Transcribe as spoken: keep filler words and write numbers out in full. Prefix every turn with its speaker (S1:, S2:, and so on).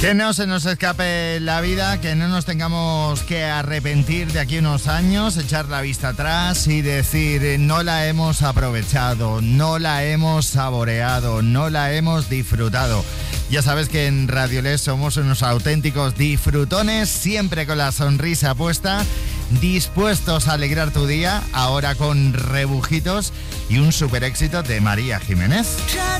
S1: Que no se nos escape la vida, que no nos tengamos que arrepentir de aquí unos años, echar la vista atrás y decir no la hemos aprovechado, no la hemos saboreado, no la hemos disfrutado. Ya sabes que en Radiolés somos unos auténticos disfrutones, siempre con la sonrisa puesta, dispuestos a alegrar tu día, ahora con Rebujitos y un super éxito de María Jiménez.